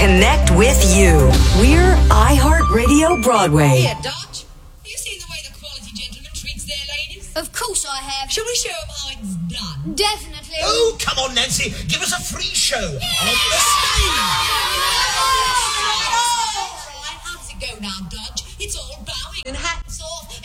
connect with you. We're iHeartRadio Broadway. Here, Dodge. Have you seen the way the quality gentleman treats their ladies? Of course I have. Shall we show them how it's done? Definitely. Oh, come on, Nancy. Give us a free show on the stage.